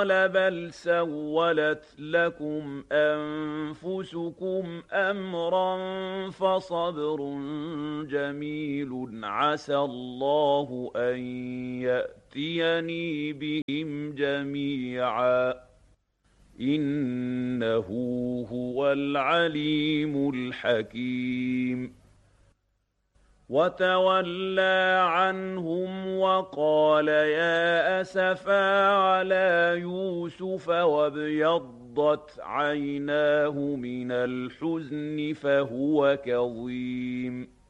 قال بل سولت لكم أنفسكم أمرا فصبر جميل عسى الله أن يأتيني بهم جميعا إنه هو العليم الحكيم. وتولى عنهم وقال يا أسفا على يوسف وابيضت عيناه من الحزن فهو كظيم.